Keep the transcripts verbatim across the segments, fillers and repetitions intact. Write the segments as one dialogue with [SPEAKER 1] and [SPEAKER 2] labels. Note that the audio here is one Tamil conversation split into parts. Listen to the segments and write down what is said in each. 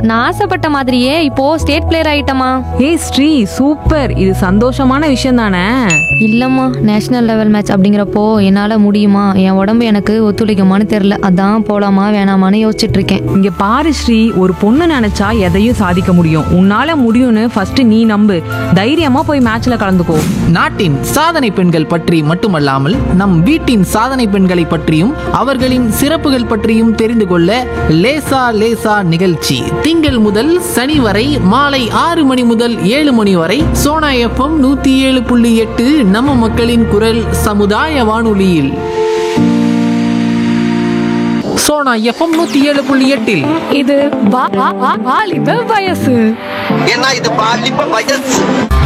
[SPEAKER 1] நான் ஆசைப்பட்ட மாதிரியே இப்போ ஸ்டேட் பிளேயர் ஆயிட்டமா.
[SPEAKER 2] ஏய் ஸ்ரீ, சூப்பர். இது சந்தோஷமான விஷயம் தானே?
[SPEAKER 1] இல்லம்மா, நேஷனல் லெவல் மேட்ச் அப்படிங்கிறப்போ என்னால முடியுமா, என் உடம்பு எனக்கு ஒத்துழைக்குமான்னு தெரியல. அதான் போலாமா வேணாமான்னு யோசிச்சுட்டு இருக்கேன்.
[SPEAKER 2] இங்க பாரு ஸ்ரீ, ஒரு பொண்ணு நினைச்சா எதையும் சாதிக்க முடியும். உன்னால முடியும்னு ஃபர்ஸ்ட் நீ நம்பு. தைரியமா போய் மேட்ச்ல கலந்துக்கோ.
[SPEAKER 3] நாட்டின் சாதனை பெண்கள் பற்றி மட்டுமல்லாமல் நம் வீட்டின் சாதனை பெண்களை பற்றியும் அவர்களின் சிறப்புகள் பற்றியும் தெரிந்து கொள்ள லேசா லேசா நிகழ்ச்சி திங்கள் முதல் சனி வரை மாலை ஆறு மணி முதல் ஏழு மணி வரை சோனா எஃப்எம் நூத்தி ஏழு புள்ளி எட்டு நம்ம மக்களின் குரல் சமுதாய வானொலியில். சோனா எஃப்எம் நூத்தி ஏழு புள்ளி எட்டில்
[SPEAKER 1] இது வா- வா- வா- வாலிப வயசு.
[SPEAKER 4] ஏன்னா இது பாலிப்ப வயசு.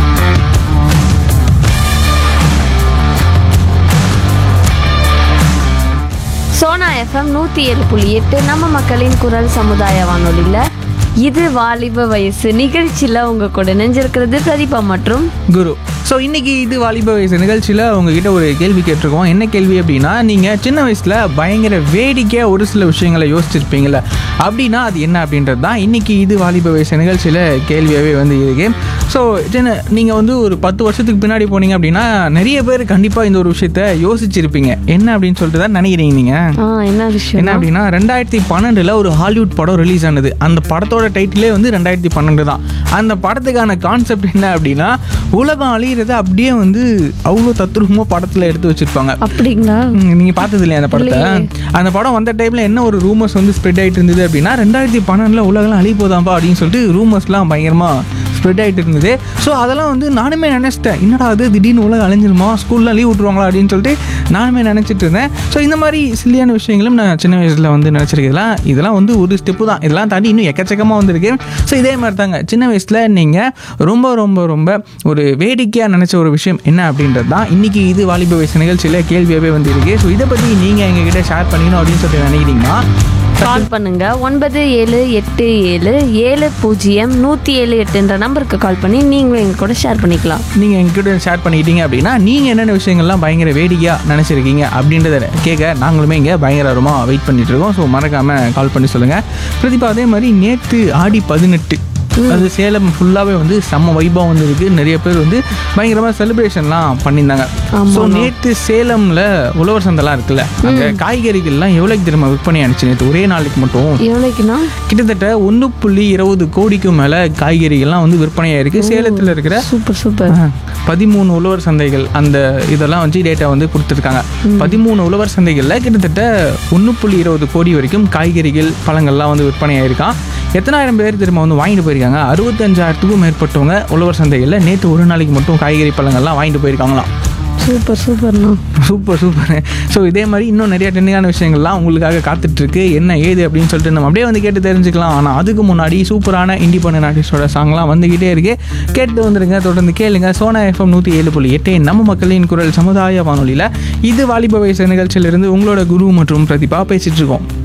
[SPEAKER 5] சோனா எஃப்எம் நூற்றி ஏழு புள்ளி எட்டு நம்ம மக்களின் குரல் சமுதாய வானொலியில் இது வாலிப வயசு நிகழ்ச்சியில் உங்கள் கூட நெஞ்சிருக்கிறது பிரதீபா மற்றும்
[SPEAKER 6] குரு. ஸோ இன்றைக்கி இது வாலிப வயசு நிகழ்ச்சியில் உங்ககிட்ட ஒரு கேள்வி கேட்டிருக்கோம். என்ன கேள்வி அப்படின்னா, நீங்கள் சின்ன வயசில் பயங்கர வேடிக்கையாக ஒரு சில விஷயங்களை யோசிச்சிருப்பீங்களே, அப்படின்னா அது என்ன அப்படின்றது தான் இன்றைக்கி இது வாலிப வயசு நிகழ்ச்சியில் கேள்வியாகவே வந்து இருக்கு. ஸோ சின்ன நீங்கள் வந்து ஒரு பத்து வருஷத்துக்கு பின்னாடி போனீங்க அப்படின்னா நிறைய பேர் கண்டிப்பாக இந்த ஒரு விஷயத்த யோசிச்சிருப்பீங்க. என்ன அப்படின்னு சொல்லிட்டு தான் நினைக்கிறீங்க நீங்கள்?
[SPEAKER 5] என்ன விஷயம்
[SPEAKER 6] என்ன அப்படின்னா, ரெண்டாயிரத்தி பன்னெண்டில் ஒரு ஹாலிவுட் படம் ரிலீஸ் ஆனது. அந்த படத்தோட டைட்டிலே வந்து ரெண்டாயிரத்தி பன்னெண்டு தான். அந்த படத்துக்கான கான்செப்ட் என்ன அப்படின்னா, உலகம் அழியிறத அப்படியே வந்து அவ்வளோ தத்ரூபமாக படத்தில் எடுத்து வச்சிருப்பாங்க.
[SPEAKER 5] அப்படிங்களா?
[SPEAKER 6] நீங்கள் பார்த்தது இல்லையா அந்த படத்தை? அந்த படம் வந்த டைமில் என்ன ஒரு ரூமர்ஸ் வந்து ஸ்ப்ரெட் ஆகிட்டு இருந்தது அப்படின்னா, ரெண்டாயிரத்தி பன்னெண்டில் உலகம் அழிய போதாம்பா அப்படின்னு சொல்லிட்டு ரூமர்ஸ்லாம் பயங்கரமாக ஸ்ப்ரெட் ஆகிட்டு இருந்தது. ஸோ அதெல்லாம் வந்து நானுமே நினச்சிட்டேன், என்னடா அது திடீர்னு உலகம் அழிஞ்சிருமா, ஸ்கூல்லாம் லீவ் விட்ருவாங்களா அப்படின்னு சொல்லிட்டு நானுமே நினச்சிட்டு இருந்தேன். ஸோ இந்த மாதிரி சில்லியான விஷயங்களும் நான் சின்ன வயசில் வந்து நினச்சிருக்கலாம். இதெல்லாம் வந்து ஒரு ஸ்டெப்பு தான். இதெல்லாம் தாண்டி இன்னும் எக்கச்சக்கமாக வந்துருக்கு. ஸோ இதே மாதிரி தாங்க சின்ன வயசில் நீங்கள் ரொம்ப ரொம்ப ரொம்ப ஒரு வேடிக்கையாக நினச்ச ஒரு விஷயம் என்ன அப்படின்றது தான் இன்றைக்கி இது வாலிப வயசு நிகழ்ச்சியில் கேள்வியாகவே வந்து இருக்குது. ஸோ இதை பற்றி நீங்கள் எங்ககிட்ட ஷேர் பண்ணிக்கணும் அப்படின்னு சொல்லிட்டு நினைக்கிறீங்கன்னா
[SPEAKER 5] கால் பண்ணுங்க ஒன்பது ஏழு எட்டு ஏழு ஏழு பூஜ்ஜியம் நூற்றி ஏழு எட்டுன்ற நம்பருக்கு கால் பண்ணி நீங்களும் எங்கள் கூட ஷேர் பண்ணிக்கலாம்.
[SPEAKER 6] நீங்கள் எங்ககிட்ட ஷேர் பண்ணிக்கிட்டீங்க அப்படின்னா நீங்கள் என்னென்ன விஷயங்கள்லாம் பயங்கர வேடிக்கையாக நினச்சிருக்கீங்க அப்படின்றத கேட்க நாங்களுமே இங்கே பயங்கரமாக வெயிட் பண்ணிட்டு இருக்கோம். ஸோ மறக்காமல் கால் பண்ணி சொல்லுங்கள். பிரதீபா, அதே மாதிரி நேற்று ஆடி பதினெட்டு அது சேலம் ஃபுல்லாகவே வந்து செம்ம வைபாக வந்து இருக்குது. நிறைய பேர் வந்து பயங்கரமாக செலிப்ரேஷன்லாம் பண்ணியிருந்தாங்க. ஸோ நேற்று சேலமில் உழவர் சந்தைலாம் இருக்குல்ல, அந்த காய்கறிகள்லாம் எவ்வளோக்கு திரும்ப விற்பனை ஆனிச்சு நேற்று ஒரே நாளைக்கு மட்டும்?
[SPEAKER 5] எவ்வளோக்குன்னா
[SPEAKER 6] கிட்டத்தட்ட ஒன்று புள்ளி இருபது கோடிக்கும் மேலே காய்கறிகள்லாம் வந்து விற்பனையாக இருக்குது சேலத்தில் இருக்கிற
[SPEAKER 5] சூப்பர் சூப்பர்
[SPEAKER 6] பதிமூணு உழவர் சந்தைகள். அந்த இதெல்லாம் வச்சு டேட்டா வந்து கொடுத்துருக்காங்க. பதிமூணு உழவர் சந்தைகளில் கிட்டத்தட்ட ஒன்று புள்ளி இருபது கோடி வரைக்கும் காய்கறிகள் பழங்கள்லாம் வந்து விற்பனையாயிருக்கான். எத்தனாயிரம் பேர் திரும்ப வந்து வாங்கிட்டு போயிருக்காங்க? அறுபத்தஞ்சாயிரத்துக்கும் மேற்பட்டவங்க உழவர் சந்தைகளில் நேற்று ஒரு நாளைக்கு மட்டும் காய்கறி பழங்கள்லாம் வாங்கிட்டு போயிருக்காங்களாம்.
[SPEAKER 5] சூப்பர் சூப்பர்ண்ணா,
[SPEAKER 6] சூப்பர் சூப்பர். ஸோ இதே மாதிரி இன்னும் நிறைய ட்ரெண்டிங்கான விஷயங்கள்லாம் உங்களுக்காக காத்துட்ருக்கு. என்ன ஏது அப்படின்னு சொல்லிட்டு நம்ம அப்படியே வந்து கேட்டு தெரிஞ்சுக்கலாம். ஆனால் அதுக்கு முன்னாடி சூப்பரான இண்டிபெண்டன்ட் ஆர்டிஸ்டோட சாங்லாம் வந்துக்கிட்டே இருக்கு. கேட்டு வந்துருங்க, தொடர்ந்து கேளுங்க. சோனா எஃப்எம் நூற்றி ஏழு புள்ளி எட்டு நம்ம மக்களின் குரல் சமுதாய வானொலியில் இது வாலிப வயசு நிகழ்ச்சியிலிருந்து உங்களோட குரு மற்றும் பிரதீபா பேசிகிட்டு இருக்கோம்.